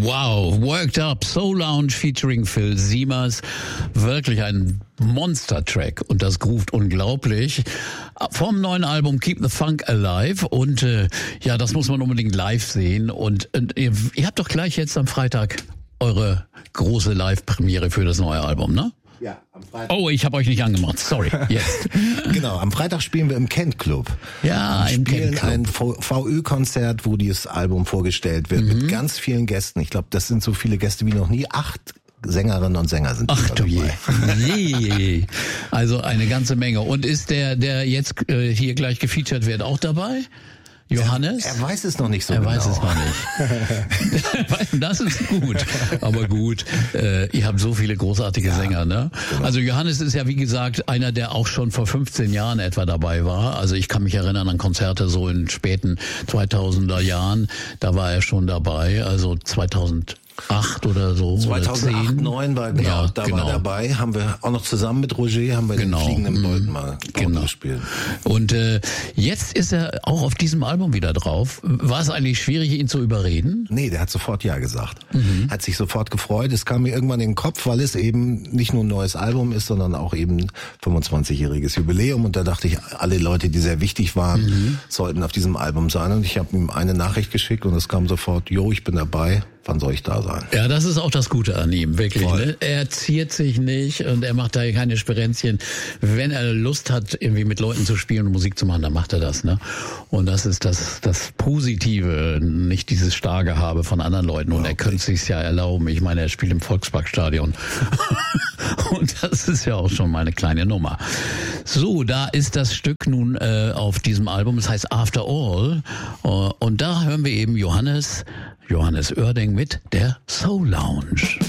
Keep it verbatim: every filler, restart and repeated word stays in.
Wow, Worked Up, Soul Lounge featuring Phil Siemers. Wirklich ein Monster-Track und das groovt unglaublich. Vom neuen Album Keep the Funk Alive und äh, ja, das muss man unbedingt live sehen und, und ihr, ihr habt doch gleich jetzt am Freitag eure große Live-Premiere für das neue Album, ne? Ja, am Freitag. Oh, ich habe euch nicht angemacht, sorry. Jetzt. Genau, am Freitag spielen wir im Kent Club. Ja, wir im spielen Kent Club. ein V Ü-Konzert, wo dieses Album vorgestellt wird, mhm. mit ganz vielen Gästen. Ich glaube, das sind so viele Gäste wie noch nie. Acht Sängerinnen und Sänger sind Ach du je. dabei. je. Also eine ganze Menge. Und ist der, der jetzt äh, hier gleich gefeatured wird, auch dabei? Johannes? Er, er weiß es noch nicht so er genau. Er weiß es noch nicht. Das ist gut. Aber gut, äh, ihr habt so viele großartige ja, Sänger, ne? Genau. Also Johannes ist ja, wie gesagt, einer, der auch schon vor fünfzehn Jahren etwa dabei war. Also ich kann mich erinnern an Konzerte so in späten zweitausender Jahren. Da war er schon dabei. Also zweitausendacht oder so. zweitausendacht, neun war, genau, ja, da genau. war er dabei. Haben wir auch noch zusammen mit Roger, haben wir genau. den Fliegenden Bolton mal genau. gespielt. Und äh, jetzt ist er auch auf diesem Album wieder drauf. War es eigentlich schwierig, ihn zu überreden? Nee, der hat sofort Ja gesagt. Mhm. Hat sich sofort gefreut. Es kam mir irgendwann in den Kopf, weil es eben nicht nur ein neues Album ist, sondern auch eben fünfundzwanzigjähriges Jubiläum. Und da dachte ich, alle Leute, die sehr wichtig waren, mhm. sollten auf diesem Album sein. Und ich habe ihm eine Nachricht geschickt und es kam sofort, jo, ich bin dabei. Wann soll ich da sein? Ja, das ist auch das Gute an ihm, wirklich. Ne? Er ziert sich nicht und er macht da keine Sperenzchen. Wenn er Lust hat, irgendwie mit Leuten zu spielen und Musik zu machen, dann macht er das. Ne? Und das ist das das Positive, nicht dieses Starrgehabe von anderen Leuten. Und okay. er könnte es sich ja erlauben. Ich meine, er spielt im Volksparkstadion. Und das ist ja auch schon mal eine kleine Nummer. So, da ist das Stück nun äh, auf diesem Album. Es heißt After All. Uh, und da hören wir eben Johannes, Johannes Oerding mit der Soul Lounge.